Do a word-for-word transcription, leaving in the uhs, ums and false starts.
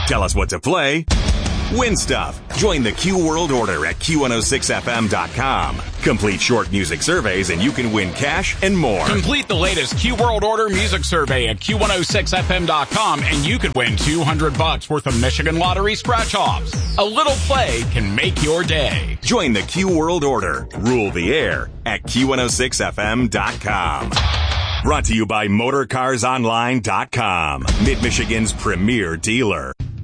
Tell us what to play. Win stuff. Join the Q World Order at Q one oh six F M dot com. Complete short music surveys and you can win cash and more. Complete the latest Q World Order music survey at Q one oh six F M dot com and you could win two hundred bucks worth of Michigan Lottery scratch-offs. A little play can make your day. Join the Q World Order. Rule the air at Q one oh six F M dot com. Brought to you by Motor Cars Online dot com, Mid-Michigan's premier dealer.